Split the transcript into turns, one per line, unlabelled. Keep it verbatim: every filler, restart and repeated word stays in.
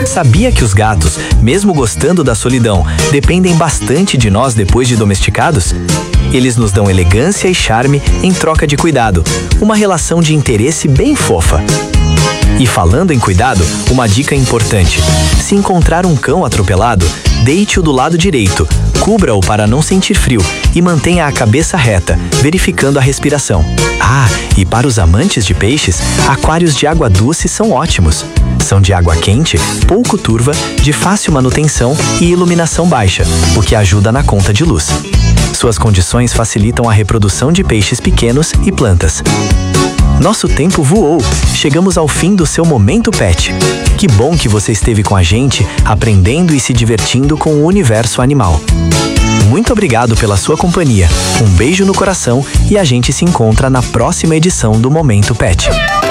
Sabia que os gatos, mesmo gostando da solidão, dependem bastante de nós depois de domesticados? Eles nos dão elegância e charme em troca de cuidado, uma relação de interesse bem fofa. E falando em cuidado, uma dica importante: se encontrar um cão atropelado, deite-o do lado direito, cubra-o para não sentir frio e mantenha a cabeça reta, verificando a respiração. Ah, e para os amantes de peixes, aquários de água doce são ótimos. São de água quente, pouco turva, de fácil manutenção e iluminação baixa, o que ajuda na conta de luz. Suas condições facilitam a reprodução de peixes pequenos e plantas. Nosso tempo voou, chegamos ao fim do seu Momento Pet. Que bom que você esteve com a gente, aprendendo e se divertindo com o universo animal. Muito obrigado pela sua companhia, um beijo no coração e a gente se encontra na próxima edição do Momento Pet.